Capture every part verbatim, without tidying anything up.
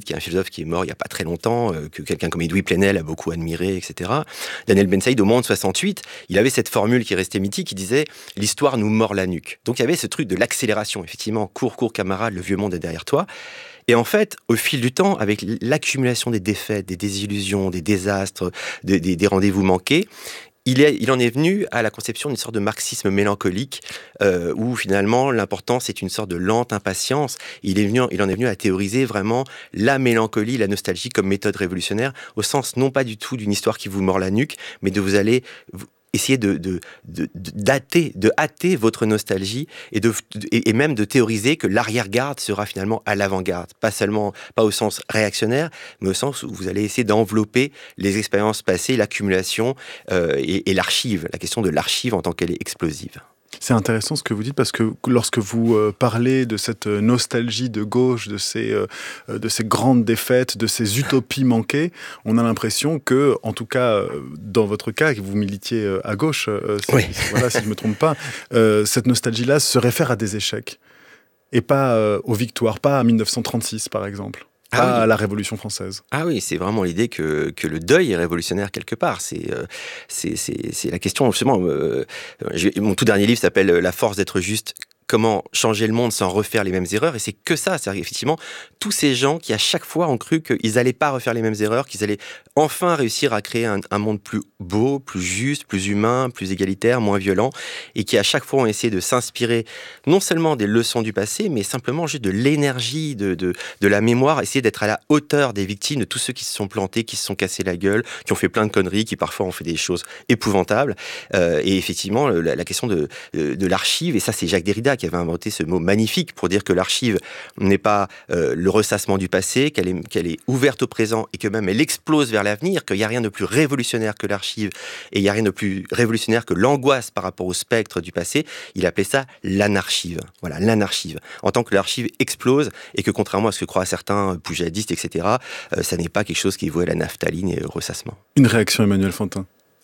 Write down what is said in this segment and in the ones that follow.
qui est un philosophe qui est mort il n'y a pas très longtemps, euh, que quelqu'un comme Edoui Plenel a beaucoup admiré, et cetera. Daniel Ben Saïd, au Monde soixante-huit, il avait cette formule qui restait mythique, qui disait « l'histoire nous mord la nuque ». Donc il y avait ce truc de l'accélération, effectivement, cours, cours, camarade, le vieux monde est derrière toi. Et en fait, au fil du temps, avec l'accumulation des défaites, des désillusions, des désastres, des, des, des rendez-vous manqués, Il, est, il en est venu à la conception d'une sorte de marxisme mélancolique euh, où finalement l'important c'est une sorte de lente impatience. Il, est venu, il en est venu à théoriser vraiment la mélancolie, la nostalgie comme méthode révolutionnaire au sens non pas du tout d'une histoire qui vous mord la nuque, mais de vous aller essayer de, de, de, de, dater, de hâter votre nostalgie et, de, et, et même de théoriser que l'arrière-garde sera finalement à l'avant-garde. Pas seulement, pas au sens réactionnaire, mais au sens où vous allez essayer d'envelopper les expériences passées, l'accumulation euh, et, et l'archive, la question de l'archive en tant qu'elle est explosive. C'est intéressant ce que vous dites parce que lorsque vous euh, parlez de cette nostalgie de gauche, de ces, euh, de ces grandes défaites, de ces utopies manquées, on a l'impression que, en tout cas, euh, dans votre cas, que vous militiez euh, à gauche, euh, si, oui. voilà, si je ne me trompe pas, euh, cette nostalgie-là se réfère à des échecs et pas euh, aux victoires, pas à mille neuf cent trente-six par exemple. Pas ah oui. à la Révolution française. Ah oui, c'est vraiment l'idée que, que le deuil est révolutionnaire quelque part. C'est, euh, c'est, c'est, c'est la question, justement. Euh, mon tout dernier livre s'appelle « La force d'être juste ». Comment changer le monde sans refaire les mêmes erreurs. Et c'est que ça, c'est effectivement tous ces gens qui à chaque fois ont cru qu'ils n'allaient pas refaire les mêmes erreurs, qu'ils allaient enfin réussir à créer un, un monde plus beau, plus juste, plus humain, plus égalitaire, moins violent, et qui à chaque fois ont essayé de s'inspirer non seulement des leçons du passé, mais simplement juste de l'énergie, de, de, de la mémoire, essayer d'être à la hauteur des victimes, de tous ceux qui se sont plantés, qui se sont cassés la gueule, qui ont fait plein de conneries, qui parfois ont fait des choses épouvantables. Euh, et effectivement, la, la question de, de, de l'archive, et ça c'est Jacques Derrida qui avait inventé ce mot magnifique pour dire que l'archive n'est pas euh, le ressassement du passé, qu'elle est, qu'elle est ouverte au présent et que même elle explose vers l'avenir, qu'il n'y a rien de plus révolutionnaire que l'archive et il n'y a rien de plus révolutionnaire que l'angoisse par rapport au spectre du passé. Il appelait ça l'anarchive. Voilà, l'anarchive. En tant que l'archive explose et que contrairement à ce que croient certains poujadistes, et cetera, euh, ça n'est pas quelque chose qui est voué à la naphtaline et au ressassement. Une réaction, Emmanuel Fantin.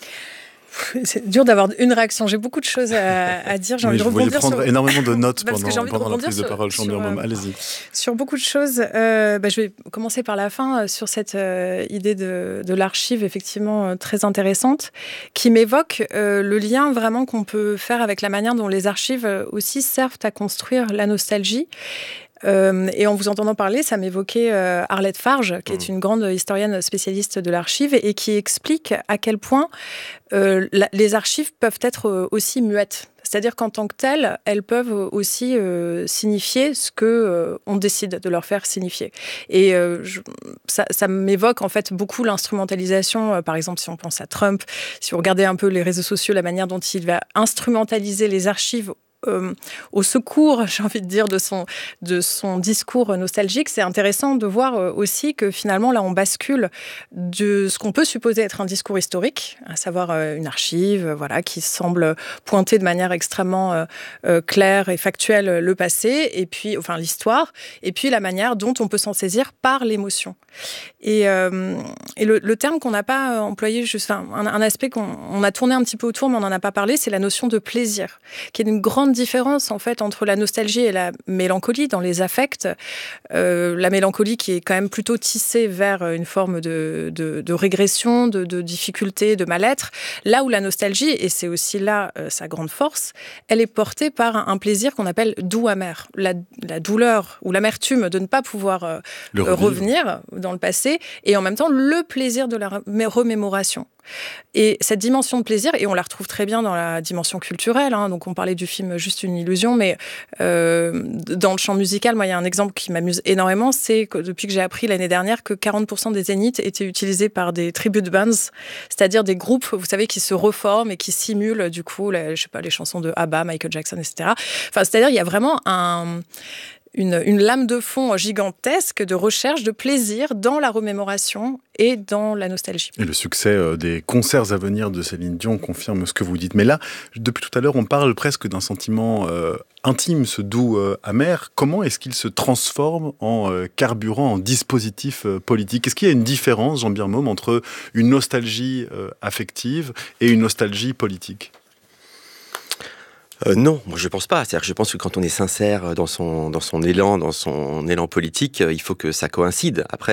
C'est dur d'avoir une réaction. J'ai beaucoup de choses à, à dire. J'ai oui, envie de rebondir vous prendre sur... énormément de notes parce pendant, pendant la prise sur, de parole, Jean-Pierre Baume. Allez-y. Sur beaucoup de choses. Euh, bah, je vais commencer par la fin, sur cette euh, idée de, de l'archive, effectivement, euh, très intéressante, qui m'évoque euh, le lien vraiment qu'on peut faire avec la manière dont les archives aussi servent à construire la nostalgie. Euh, et en vous entendant parler, ça m'évoquait euh, Arlette Farge, qui est une grande historienne spécialiste de l'archive et qui explique à quel point euh, la, les archives peuvent être aussi muettes. C'est-à-dire qu'en tant que telles, elles peuvent aussi euh, signifier ce que euh, on décide de leur faire signifier. Et euh, je, ça, ça m'évoque en fait beaucoup l'instrumentalisation. Euh, par exemple, si on pense à Trump, si on regardait un peu les réseaux sociaux, la manière dont il va instrumentaliser les archives Euh, au secours, j'ai envie de dire, de son, de son discours nostalgique, c'est intéressant de voir euh, aussi que finalement, là, on bascule de ce qu'on peut supposer être un discours historique, à savoir euh, une archive euh, voilà, qui semble pointer de manière extrêmement euh, euh, claire et factuelle le passé, et puis, enfin, l'histoire, et puis la manière dont on peut s'en saisir par l'émotion. Et, euh, et le, le terme qu'on n'a pas employé, juste, enfin, un, un aspect qu'on on a tourné un petit peu autour, mais on n'en a pas parlé, c'est la notion de plaisir, qui est une grande différence en fait entre la nostalgie et la mélancolie dans les affects. Euh, la mélancolie qui est quand même plutôt tissée vers une forme de, de, de régression, de, de difficulté, de mal-être. Là où la nostalgie, et c'est aussi là euh, sa grande force, elle est portée par un, un plaisir qu'on appelle doux-amer. La, la douleur ou l'amertume de ne pas pouvoir euh, revenir dans le passé et en même temps le plaisir de la remémoration. Et cette dimension de plaisir, et on la retrouve très bien dans la dimension culturelle, hein, donc on parlait du film Juste une illusion, mais euh, dans le champ musical, moi il y a un exemple qui m'amuse énormément, c'est que depuis que j'ai appris l'année dernière que quarante pour cent des zéniths étaient utilisés par des tribute bands, c'est-à-dire des groupes, vous savez, qui se reforment et qui simulent du coup, les, je sais pas, les chansons de ABBA, Michael Jackson, et cetera. Enfin, c'est-à-dire il y a vraiment un... Une, une lame de fond gigantesque de recherche de plaisir dans la remémoration et dans la nostalgie. Et le succès euh, des concerts à venir de Céline Dion confirme ce que vous dites. Mais là, depuis tout à l'heure, on parle presque d'un sentiment euh, intime, ce doux euh, amer. Comment est-ce qu'il se transforme en euh, carburant, en dispositif euh, politique ? Est-ce qu'il y a une différence, Jean-Pierre Baume, entre une nostalgie euh, affective et une nostalgie politique ? Euh, non, moi je pense pas. C'est-à-dire que je pense que quand on est sincère dans son dans son élan, dans son élan politique, euh, il faut que ça coïncide. Après,